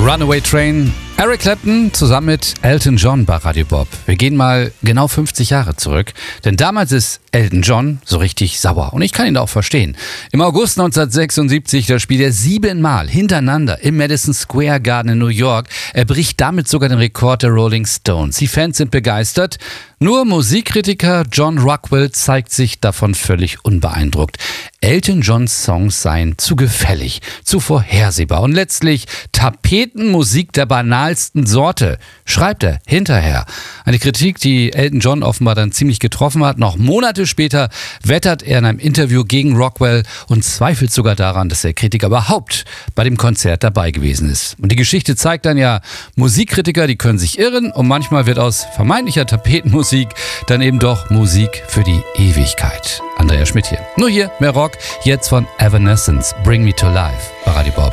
Runaway Train, Eric Clapton zusammen mit Elton John bei Radio Bob. Wir gehen mal genau 50 Jahre zurück, denn damals ist Elton John so richtig sauer und ich kann ihn auch verstehen. Im August 1976, da spielt er 7-mal hintereinander im Madison Square Garden in New York. Er bricht damit sogar den Rekord der Rolling Stones. Die Fans sind begeistert. Nur Musikkritiker John Rockwell zeigt sich davon völlig unbeeindruckt. Elton Johns Songs seien zu gefällig, zu vorhersehbar und letztlich Tapetenmusik der banalsten Sorte, schreibt er hinterher. Eine Kritik, die Elton John offenbar dann ziemlich getroffen hat. Noch Monate später wettert er in einem Interview gegen Rockwell und zweifelt sogar daran, dass der Kritiker überhaupt bei dem Konzert dabei gewesen ist. Und die Geschichte zeigt dann ja, Musikkritiker, die können sich irren und manchmal wird aus vermeintlicher Tapetenmusik dann eben doch Musik für die Ewigkeit. Andrea Schmidt hier. Nur hier mehr Rock, jetzt von Evanescence, Bring Me to Life bei Radio Bob.